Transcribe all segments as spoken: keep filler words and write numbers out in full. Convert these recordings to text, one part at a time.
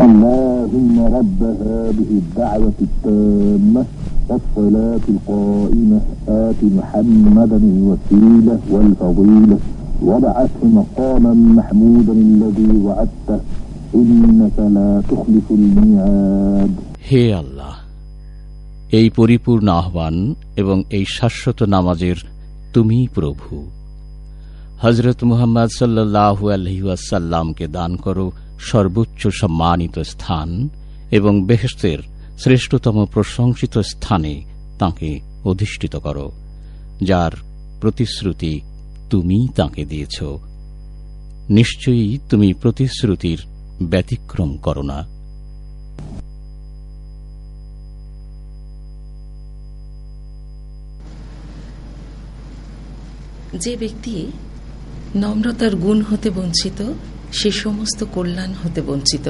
اللهم رب هذه الدعوة التامة والصلاة القائمة آت محمدا الوسيلة والفضيلة وابعثه مقاما محمودا الذي وعدته إنك لا تخلف الميعاد. হে আল্লাহ, এই পরিপূর্ণ আহ্বান এবং এই শাশ্বত নামাজের তুমি প্রভু। হযরত মুহাম্মদ সাল্লাল্লাহু আলাইহি ওয়াসাল্লামকে দান করো সর্বোচ্চ সম্মানিত স্থান এবং বেহেশতের শ্রেষ্ঠতম প্রশংসিত স্থানে তাঁকে অধিষ্ঠিত করো, যার প্রতিশ্রুতি তুমি তাঁকে দিয়েছ। নিশ্চয়ই তুমি প্রতিশ্রুতির ব্যতিক্রম করো না। যে ব্যক্তি নম্রতার গুণ হতে বঞ্চিত, সে সমস্ত কল্যাণ হতে বঞ্চিত।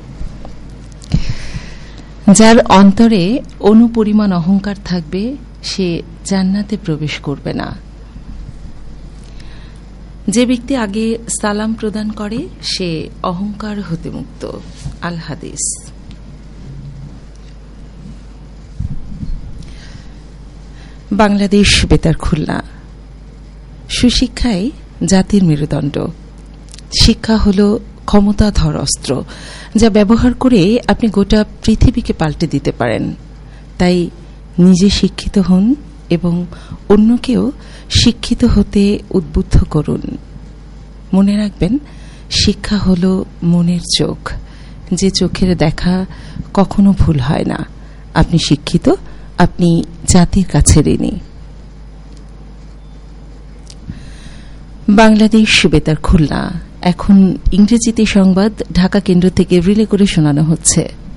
যার অন্তরে অনুপরিমাণ অহংকার থাকবে, সে জান্নাতে প্রবেশ করবে না। যে ব্যক্তি আগে সালাম প্রদান করে, সে অহংকার হতে মুক্ত। আল হাদিস। বাংলাদেশ বেতার খুলনা। সুশিক্ষাই জাতির মেরুদণ্ড। শিক্ষা হল ক্ষমতাধর অস্ত্র, যা ব্যবহার করে আপনি গোটা পৃথিবীকে পাল্টে দিতে পারেন। তাই নিজে শিক্ষিত হন এবং অন্যকেও শিক্ষিত হতে উদ্বুদ্ধ করুন। মনে রাখবেন, শিক্ষা হল মনের চোখ, যে চোখের দেখা কখনো ভুল হয় না। আপনি শিক্ষিত, আপনি জাতির কাছে ঋণী। বাংলাদেশ বেতার খুলনা। এখন ইংরেজিতে সংবাদ ঢাকা কেন্দ্র থেকে রিলে করে শোনানো হচ্ছে।